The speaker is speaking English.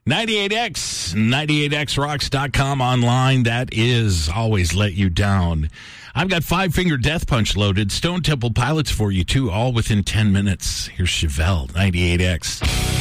98X, 98XRocks.com online. That is Always Let You Down. I've got Five Finger Death Punch loaded. Stone Temple Pilots for you, too, all within 10 minutes. Here's Chevelle, 98X.